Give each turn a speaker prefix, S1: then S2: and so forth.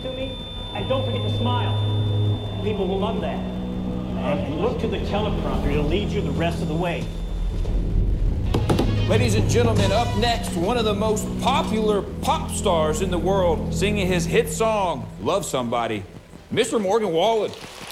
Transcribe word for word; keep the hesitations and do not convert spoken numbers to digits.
S1: to me, and don't forget to smile. People will love that. And look to the teleprompter to lead you the rest of the way.
S2: Ladies and gentlemen, up next, one of the most popular pop stars in the world, singing his hit song, Love Somebody, Mister Morgan Wallen.